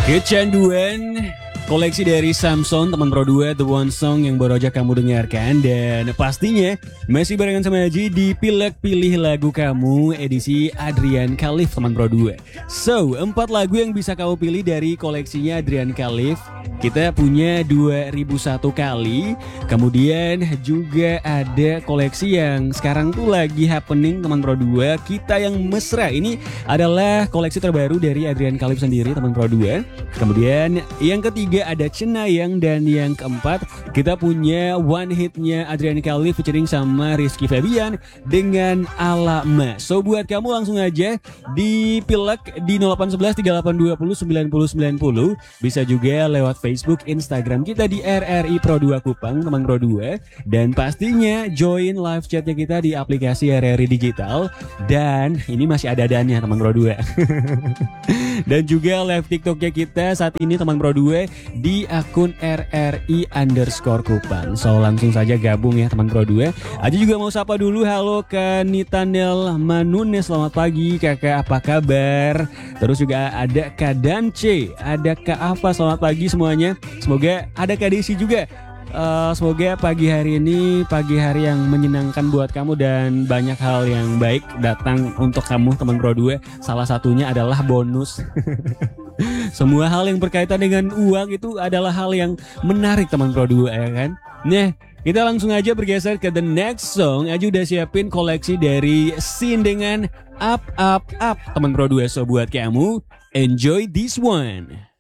Kecanduan koleksi dari Samson teman Pro 2 The One Song yang baru aja kamu dengarkan. Dan pastinya masih barengan sama Aji di Pilek Pilih Lagu Kamu edisi Adrian Khalif teman Pro 2. So 4 lagu yang bisa kamu pilih dari koleksinya Adrian Khalif. Kita punya 2001 kali. Kemudian juga ada koleksi yang sekarang tuh lagi happening teman Pro 2, Kita Yang Mesra. Ini adalah koleksi terbaru dari Adrian Khalif sendiri teman Pro 2. Kemudian yang ketiga ada Cenayang. Dan yang keempat kita punya one hitnya Adrian Khalif featuring sama Rizky Febian dengan Alama. So buat kamu langsung aja di Pilek di 0811 3820 9090. Bisa juga lewat Facebook, Instagram kita di RRI Pro 2 Kupang teman Pro 2. Dan pastinya join live chatnya kita di aplikasi RRI Digital. Dan ini masih ada dannya teman Pro 2. Dan juga live TikToknya kita saat ini teman Pro 2 di akun RRI_Kupang. So langsung saja gabung ya teman Pro 2. Aja juga mau sapa dulu, halo ke Nitanel Manune, selamat pagi kakak, apa kabar? Terus juga ada Kak Dance, ada Kak Apa, selamat pagi semuanya. Semoga ada Kak Desi juga. Semoga pagi hari ini pagi hari yang menyenangkan buat kamu dan banyak hal yang baik datang untuk kamu teman Pro 2. Salah satunya adalah bonus. Semua hal yang berkaitan dengan uang itu adalah hal yang menarik teman Pro 2 ya kan. Nah, kita langsung aja bergeser ke the next song. Aja udah siapin koleksi dari Sin dengan Up Up Up teman Pro 2. So buat kamu enjoy this one.